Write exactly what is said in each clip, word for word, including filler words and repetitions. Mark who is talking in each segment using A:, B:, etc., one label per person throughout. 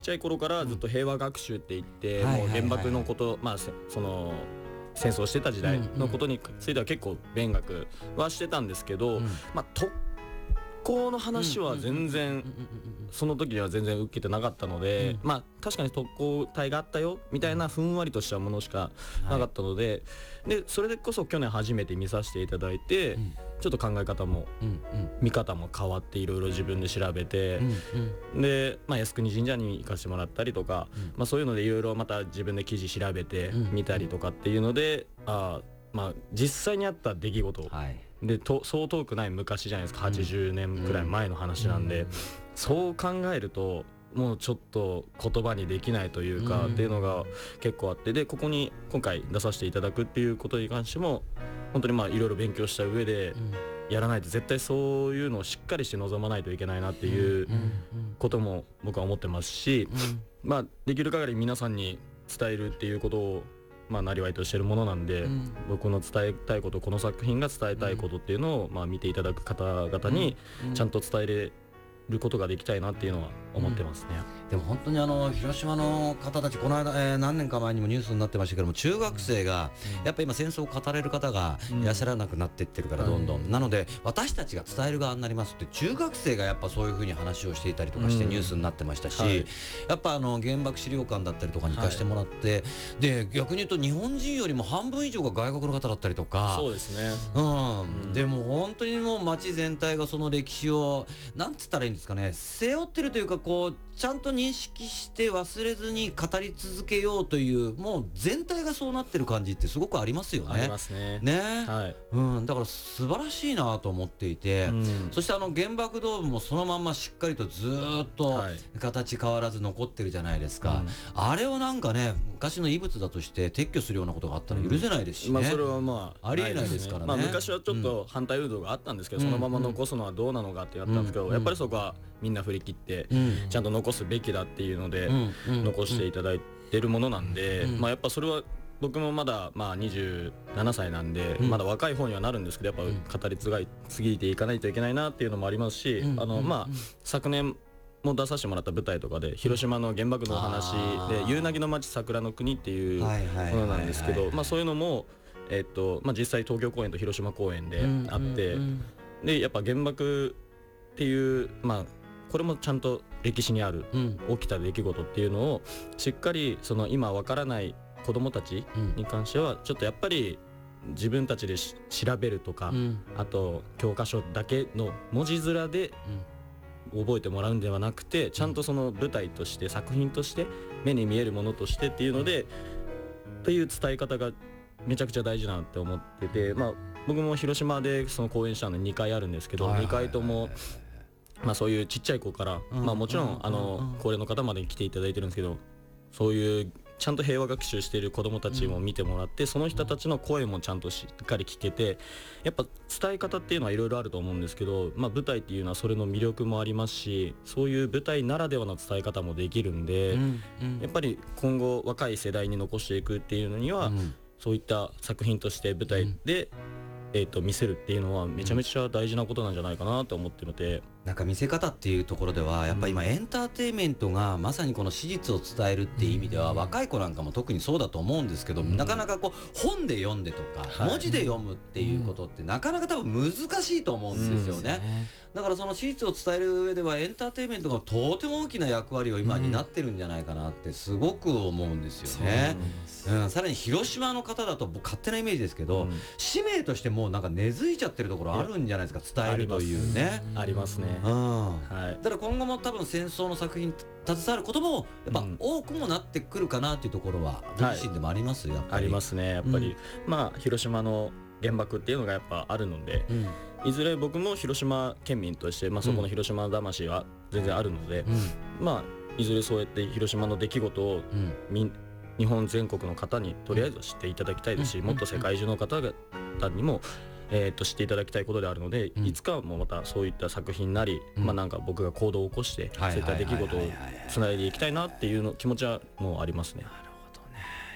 A: ちゃい頃からずっと平和学習って言って、
B: うん、
A: もう原爆のこと、まあその戦争してた時代のことについては結構勉学はしてたんですけど、うん、まあ特攻の話は全然その時には全然受けてなかったので、うん、まあ確かに特攻隊があったよみたいなふんわりとしたものしかなかったので、はい、でそれでこそ去年初めて見させていただいて、うん、ちょっと考え方も、うんうん、見方も変わっていろいろ自分で調べて、うんうん、で、まあ、靖国神社に行かせてもらったりとか、うんまあ、そういうのでいろいろまた自分で記事調べてみたりとかっていうので、うん、あまあ実際にあった出来事、はいでとそう遠くない昔じゃないですか、はちじゅうねんくらい前の話なんで、うん、そう考えるともうちょっと言葉にできないというか、うん、っていうのが結構あって、でここに今回出させていただくっていうことに関しても本当にまあいろいろ勉強した上でやらないと絶対そういうのをしっかりして臨まないといけないなっていうことも僕は思ってますし、うん、まあできる限り皆さんに伝えるっていうことをまあ、なりわいとしてるものなんで、うん、僕の伝えたいこと、この作品が伝えたいことっていうのを、まあ、見ていただく方々にちゃんと伝えれることができたいなっていうのは思ってますね、
B: うん、でも本当にあの広島の方たちこの間、えー、何年か前にもニュースになってましたけども、中学生がやっぱ今戦争を語れる方がいらっしゃらなくなっていってるから、どんどん、うん、なので私たちが伝える側になりますって、中学生がやっぱそういうふうに話をしていたりとかしてニュースになってましたし、うんはい、やっぱあの原爆資料館だったりとかに行かせてもらって、はい、で逆に言うと日本人よりも半分以上が外国の方だったりとか、
A: そうですね、
B: うんうん、でも本当にもう街全体がその歴史をなんつったらいいんですかね、背負ってるというか、こうちゃんと認識して忘れずに語り続けようという、もう全体がそうなってる感じってすごくありますよね。
A: ありますね。
B: ね、
A: はい、
B: うん、だから素晴らしいなと思っていて、うん、そしてあの原爆ドームもそのまんましっかりとずっと形変わらず残ってるじゃないですか、はい、あれをなんかね、昔の遺物だとして撤去するようなことがあったら許せないですしね、
A: うんまあ、それはまあ
B: ありえないですからね。
A: まあ、昔はちょっと反対運動があったんですけど、うん、そのまま残すのはどうなのかってやったんですけど、うん、やっぱりそこはみんな振り切って、うん、ちゃんと残すべきだっていうので、うん、残していただいてるものなんで、うんまあ、やっぱそれは僕もまだまあにじゅうななさいなんで、うん、まだ若い方にはなるんですけど、やっぱ語り継ぎていかないといけないなっていうのもありますし、うん、あのまあ、うん、昨年も出させてもらった舞台とかで広島の原爆のお話で、夕凪の街桜の国っていうものなんですけど、まあそういうのも、えっとまあ、実際東京公演と広島公演であって、うんうんうん、でやっぱ原爆っていうまあこれもちゃんと歴史にある、うん、起きた出来事っていうのをしっかりその今わからない子どもたちに関してはちょっとやっぱり自分たちで調べるとか、うん、あと教科書だけの文字面で覚えてもらうんではなくて、ちゃんとその舞台として作品として目に見えるものとしてっていうのでという伝え方がめちゃくちゃ大事だなって思ってて、まあ僕も広島でその公演したのにかいあるんですけど、はいはいはいはい、にかいともまあそういうちっちゃい子から、うんまあ、もちろんあの高齢の方まで来ていただいてるんですけど、そういうちゃんと平和学習している子どもたちも見てもらって、その人たちの声もちゃんとしっかり聞けて、やっぱ伝え方っていうのはいろいろあると思うんですけど、まあ、舞台っていうのはそれの魅力もありますし、そういう舞台ならではの伝え方もできるんで、うんうん、やっぱり今後若い世代に残していくっていうのには、うん、そういった作品として舞台で、うんえー、と見せるっていうのはめちゃめちゃ大事なことなんじゃないかなと思ってるので、
B: なんか見せ方っていうところではやっぱり今エンターテインメントがまさにこの史実を伝えるっていう意味では、若い子なんかも特にそうだと思うんですけど、なかなかこう本で読んでとか文字で読むっていうことってなかなか多分難しいと思うんですよね。だからその史実を伝える上ではエンターテインメントがとても大きな役割を今担ってるんじゃないかなってすごく思うんですよね。うん、さらに広島の方だと僕勝手なイメージですけど、うん、使命としてもうなんか根付いちゃってるところあるんじゃないですか、伝えるというね。
A: ありますね。
B: うんはい、だから今後も多分戦争の作品携わることもやっぱ多くもなってくるかなっていうところはご自身でもあります、はい、やっぱり
A: ありますねやっぱり、うん、まあ広島の原爆っていうのがやっぱあるので、うん、いずれ僕も広島県民として、まあ、そこの広島魂は全然あるので、うん、まあいずれそうやって広島の出来事を、うんみ日本全国の方にとりあえず知っていただきたいですし、もっと世界中の方々にも、えー、と知っていただきたいことであるので、うん、いつかもまたそういった作品なり、うんまあ、なんか僕が行動を起こしてそういった出来事をつないでいきたいなっていうの気持ちはもうありますね。
B: なるほどね。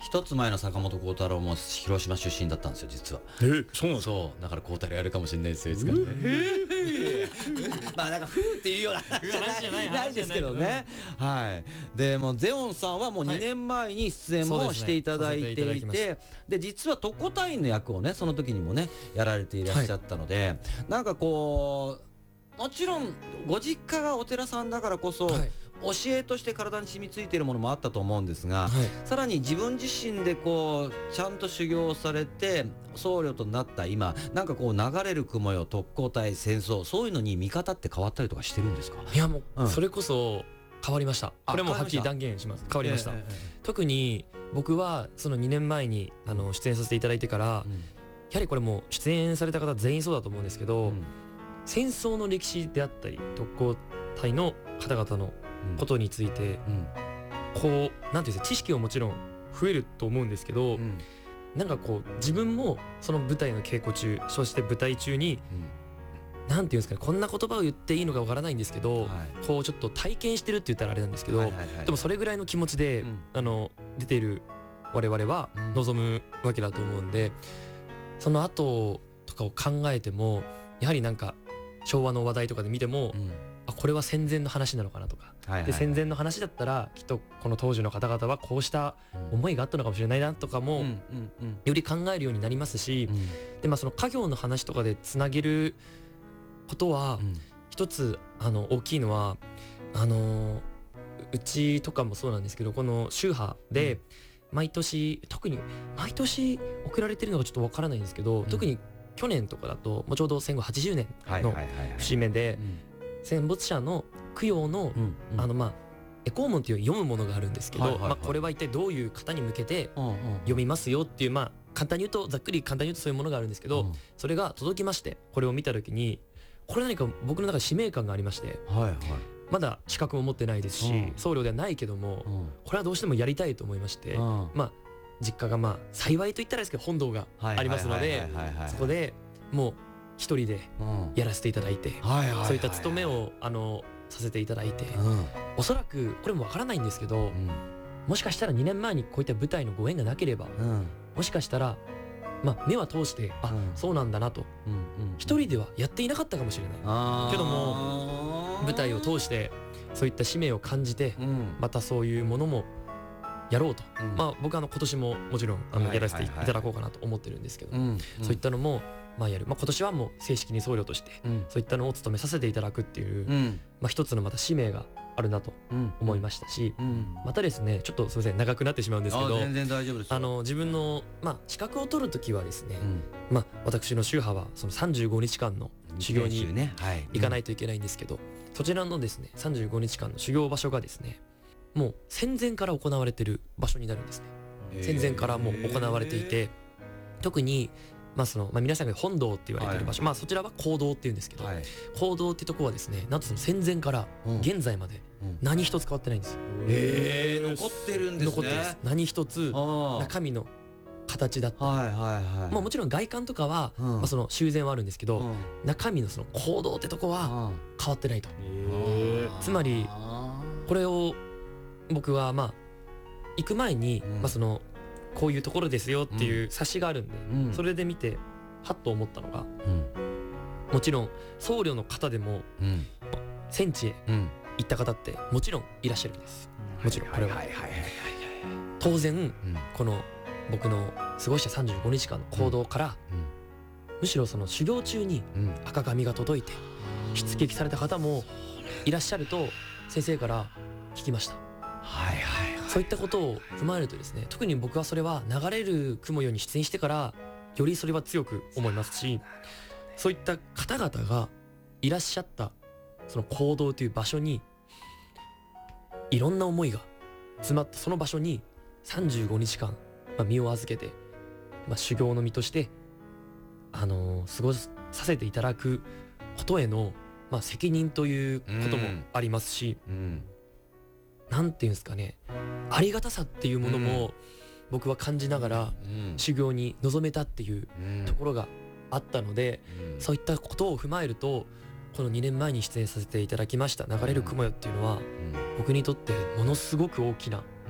B: 一つ前の坂本幸太郎も広島出身だったんですよ実は。
A: えー、そうなんですか。
B: そうだから幸太郎やるかもしれないですよいつかね。まあなんかふーっていうような話じゃないないですけどね。はい。でもうゼオンさんはもうにねんまえに出演もしていただいていて、で実は特攻隊員の役をねその時にもねやられていらっしゃったので、なんかこうもちろんご実家がお寺さんだからこそ、はい、教えとして体に染みついているものもあったと思うんですが、はい、さらに自分自身でこうちゃんと修行されて僧侶となった今、なんかこう流れる雲よ特攻隊戦争そういうのに見方って変わったりとかしてるんですか？
C: いやもう、うん、それこそ変わりました。これもはっきり断言します。変わりました、えーえー、特に僕はそのにねんまえにあの出演させていただいてから、うん、やはりこれも出演された方全員そうだと思うんですけど、うん、戦争の歴史であったり特攻隊の方々のことについて、うん、こうなんていうんですか、知識はもちろん増えると思うんですけど、うん、なんかこう自分もその舞台の稽古中、そして舞台中に、うん、なんていうんですかね、こんな言葉を言っていいのかわからないんですけど、はい、こうちょっと体験してるって言ったらあれなんですけど、はいはいはい、でもそれぐらいの気持ちで、うん、あの出ている我々は望むわけだと思うんで、その後とかを考えてもやはりなんか昭和の話題とかで見ても、うん、あこれは戦前の話なのかなとか、はいはいはい、で戦前の話だったらきっとこの当時の方々はこうした思いがあったのかもしれないなとかも、うんうんうん、より考えるようになりますし、うん、でまあその家業の話とかでつなげることは、うん、一つあの大きいのはあのうちとかもそうなんですけど、この宗派で毎年、うん、特に毎年送られてるのがちょっとわからないんですけど、うん、特に去年とかだともうちょうど戦後はちじゅうねんの節目で戦没者の供養の、うんうん、あのまあ絵講文っていう読むものがあるんですけど、はいはいはい、まあ、これは一体どういう方に向けて読みますよっていう、まあ簡単に言うとざっくり簡単に言うとそういうものがあるんですけど、うん、それが届きまして、これを見た時にこれ何か僕の中で使命感がありまして、はいはい、まだ資格も持ってないですし、うん、僧侶ではないけども、うん、これはどうしてもやりたいと思いまして、うん、まあ実家がまあ幸いと言ったらですけど本堂がありますので、そこでもう一人でやらせていただいて、そういった務めをあのさせていただいて、うん、おそらくこれもわからないんですけど、うん、もしかしたらにねんまえにこういった舞台のご縁がなければ、うん、もしかしたらまあ目は通してあ、うん、そうなんだなと、うんうん、一人ではやっていなかったかもしれないけども、舞台を通してそういった使命を感じて、うん、またそういうものもやろうと、うん、まあ僕はあの今年ももちろんあのやらせていただこうかなと思ってるんですけど、うんうん、そういったのもまあやる、まあ、今年はもう正式に僧侶としてそういったのを務めさせていただくっていう、うん、まあ一つのまた使命があるなと思いましたし、うん、またですねちょっとすみません長くなってしまうんですけど、
B: 全然大丈夫ですよ。
C: あの自分のまあ資格を取るときはですね、うん、まあ私の宗派はそのさんじゅうごにちかんの修行に行かないといけないんですけど、そちらのですねさんじゅうごにちかんの修行場所がですねもう戦前から行われている場所になるんですね。戦前からもう行われていて、特にまあそのまあ皆さんが本堂って言われている場所、はい、まあそちらは講堂っていうんですけど、はい、講堂ってとこはですねなんとその戦前から現在まで何一つ変わってないんですよ。
B: へえ、残ってるんですね。残ってます。
C: 何一つ中身の形だったり、はいはいはい、まあもちろん外観とかは、うん、まあその修繕はあるんですけど、うん、中身のその講堂ってとこは変わってないと。つまりこれを僕はまあ行く前に、うん、まあそのこういうところですよっていう冊子があるんで、うん、それで見てはっと思ったのが、うん、もちろん僧侶の方でも、うん、戦地へ行った方ってもちろんいらっしゃるんです、うん、もちろんこれは当然、うん、この僕の過ごしたさんじゅうごにちかんの行動から、うんうん、むしろその修行中に赤紙が届いて、うん、出撃された方もいらっしゃると先生から聞きました。はいはいはい、そういったことを踏まえるとですね、特に僕はそれは流れる雲よに出演してからよりそれは強く思いますし、そういった方々がいらっしゃったその行動という場所にいろんな思いが詰まったその場所にさんじゅうごにちかん、まあ、身を預けて、まあ、修行の身としてあのー、過ごさせていただくことへの、まあ、責任ということもありますし、うんうんなんていうんですかね、ありがたさっていうものも僕は感じながら修行に臨めたっていうところがあったので、そういったことを踏まえるとこのにねんまえに出演させていただきました流れる雲よっていうのは僕にとってものすごく大きな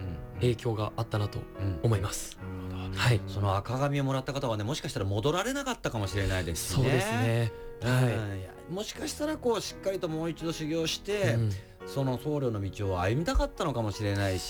C: 影響があったなと思います、うん、はい、
B: その赤紙をもらった方はねもしかしたら戻られなかったかもしれないですね。
C: そうですね、は
B: い、もしかしたらこうしっかりともう一度修行して、うん、その僧侶の道を歩みたかったのかもしれないし、